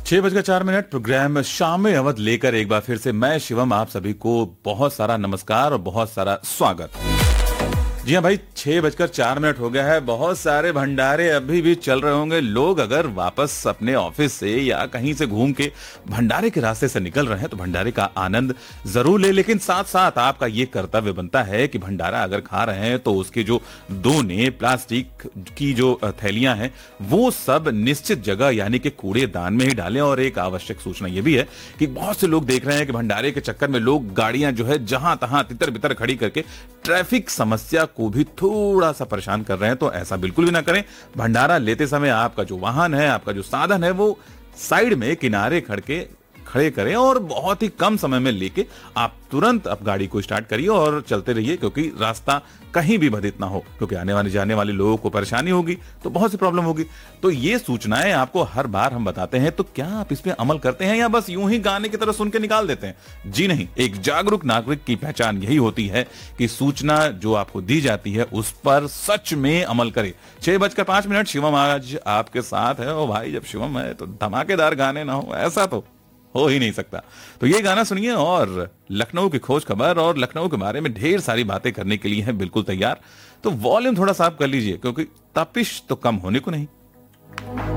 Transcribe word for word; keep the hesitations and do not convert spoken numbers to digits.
छह बजकर चार मिनट प्रोग्राम शाम में अवध लेकर एक बार फिर से मैं शिवम आप सभी को बहुत सारा नमस्कार और बहुत सारा स्वागत। जी हाँ भाई, छह बजकर चार मिनट हो गया है। बहुत सारे भंडारे अभी भी चल रहे होंगे। लोग अगर वापस अपने ऑफिस से या कहीं से घूम के भंडारे के रास्ते से निकल रहे हैं तो भंडारे का आनंद जरूर ले, लेकिन साथ साथ आपका ये कर्तव्य बनता है कि भंडारा अगर खा रहे हैं तो उसके जो दोने प्लास्टिक की जो थैलियां हैं वो सब निश्चित जगह यानी कि कूड़ेदान में ही डालें। और एक आवश्यक सूचना यह भी है कि बहुत से लोग देख रहे हैं कि भंडारे के चक्कर में लोग गाड़ियां जो है जहां तहां तितर बितर खड़ी करके ट्रैफिक समस्या को भी थोड़ा सा परेशान कर रहे हैं। तो ऐसा बिल्कुल भी ना करें। भंडारा लेते समय आपका जो वाहन है, आपका जो साधन है वो साइड में किनारे खड़ के खड़े करें और बहुत ही कम समय में लेके आप तुरंत अब गाड़ी को स्टार्ट करिए और चलते रहिए, क्योंकि रास्ता कहीं भी बाधित ना हो, क्योंकि आने वाले जाने वाले लोगों को परेशानी होगी तो बहुत सी प्रॉब्लम होगी। तो ये सूचनाएं आपको हर बार हम बताते हैं, तो क्या आप इस पे अमल करते हैं या बस यूं ही गाने की तरह सुन के निकाल देते हैं? जी नहीं, एक जागरूक नागरिक की पहचान यही होती है कि सूचना जो आपको दी जाती है उस पर सच में अमल करे। छह बजकर पांच मिनट शिवम आज आपके साथ है। ओ भाई, जब शिवम है तो धमाकेदार गाने ना हो ऐसा तो हो ही नहीं सकता। तो ये गाना सुनिए और लखनऊ की खोज खबर और लखनऊ के बारे में ढेर सारी बातें करने के लिए हैं बिल्कुल तैयार। तो वॉल्यूम थोड़ा सा आप कर लीजिए, क्योंकि तपिश तो कम होने को नहीं।